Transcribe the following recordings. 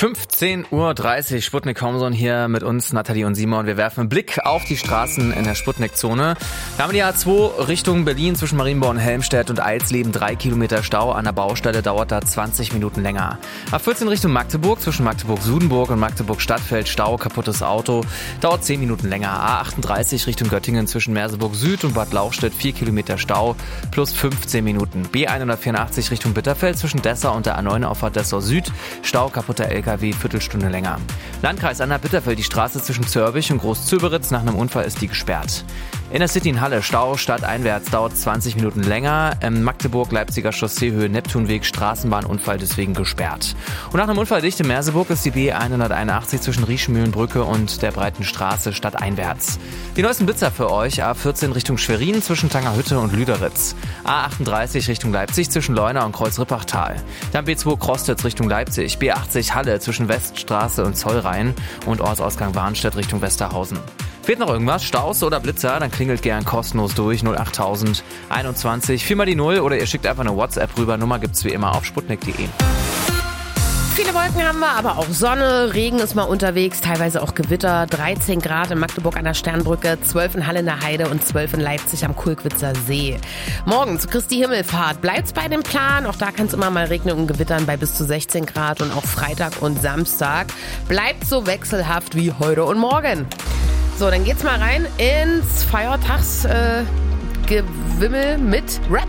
15:30 Uhr, Sputnik Homezone hier mit uns, Nathalie und Simon. Wir werfen einen Blick auf die Straßen in der Sputnik-Zone. Da haben wir die A2 Richtung Berlin zwischen Marienborn und Helmstedt und Eilsleben 3 Kilometer Stau. An der Baustelle dauert da 20 Minuten länger. A14 Richtung Magdeburg zwischen Magdeburg-Sudenburg und Magdeburg-Stadtfeld Stau, kaputtes Auto. Dauert 10 Minuten länger. A38 Richtung Göttingen zwischen Merseburg Süd und Bad Lauchstädt 4 Kilometer Stau plus 15 Minuten. B184 Richtung Bitterfeld zwischen Dessau und der A9 Auffahrt Dessau Süd. Stau, kaputter LKW, Viertelstunde länger. Landkreis Anhalt-Bitterfeld, die Straße zwischen Zörbich und Groß-Zöberitz. Nach einem Unfall ist die gesperrt. Innercity in Halle, Stau stadteinwärts, dauert 20 Minuten länger. Magdeburg-Leipziger Chaussee, Höhe Neptunweg, Straßenbahnunfall deswegen gesperrt. Und nach einem Unfall dicht in Merseburg ist die B181 zwischen Riechenmühlenbrücke und der Breiten Straße stadteinwärts. Die neuesten Blitzer für euch: A14 Richtung Schwerin zwischen Tangerhütte und Lüderitz. A38 Richtung Leipzig zwischen Leuna und Kreuz-Rippachtal. Dann B2 Krostitz Richtung Leipzig. B80 Halle zwischen Weststraße und Zollrhein und Ortsausgang Warnstedt Richtung Westerhausen. Fehlt noch irgendwas? Staus oder Blitzer? Dann klingelt gern kostenlos durch 08000 21 4 mal die 0 oder ihr schickt einfach eine WhatsApp rüber. Nummer gibt's wie immer auf sputnik.de. Viele Wolken haben wir, aber auch Sonne. Regen ist mal unterwegs, teilweise auch Gewitter. 13 Grad in Magdeburg an der Sternbrücke, 12 in Halle in der Heide und 12 in Leipzig am Kulkwitzer See. Morgen zu Christi Himmelfahrt bleibt's bei dem Plan. Auch da kann es immer mal regnen und gewittern bei bis zu 16 Grad. Und auch Freitag und Samstag bleibt so wechselhaft wie heute und morgen. So, dann geht's mal rein ins Feiertagsgewimmel mit Rap.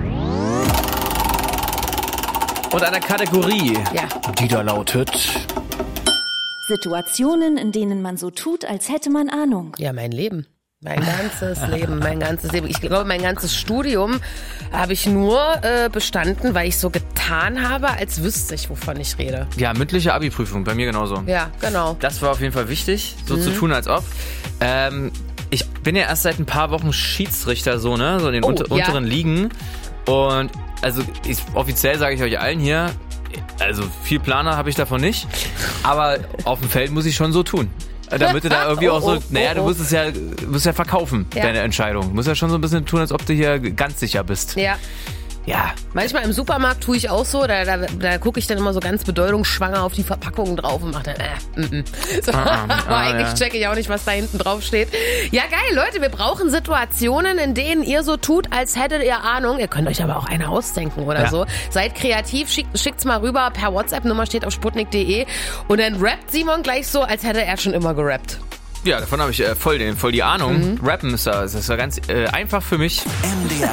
Und eine Kategorie, Ja. die da lautet: Situationen, in denen man so tut, als hätte man Ahnung. Ja, mein Leben. Mein ganzes Leben, mein ganzes Leben. Ich glaube, mein ganzes Studium habe ich nur bestanden, weil ich so getan habe, als wüsste ich, wovon ich rede. Ja, mündliche Abi-Prüfung, bei mir genauso. Ja, genau. Das war auf jeden Fall wichtig, so zu tun, als ob. Ich bin ja erst seit ein paar Wochen Schiedsrichter, so in den unteren Ligen. Und also offiziell sage ich euch allen hier, also viel Planer habe ich davon nicht, aber auf dem Feld muss ich schon so tun. Damit du da irgendwie auch so, du musst es ja verkaufen, deine Entscheidung. Du musst ja schon so ein bisschen tun, als ob du hier ganz sicher bist. Ja. Ja. Manchmal im Supermarkt tue ich auch so, da gucke ich dann immer so ganz bedeutungsschwanger auf die Verpackungen drauf und mache dann aber eigentlich checke ich auch nicht, was da hinten drauf steht. Ja, geil, Leute, wir brauchen Situationen, in denen ihr so tut, als hättet ihr Ahnung. Ihr könnt euch aber auch eine ausdenken oder so. Seid kreativ, schickt's mal rüber per WhatsApp, Nummer steht auf sputnik.de und dann rappt Simon gleich so, als hätte er schon immer gerappt. Ja, davon habe ich voll die Ahnung. Rappen ist ja ganz einfach für mich.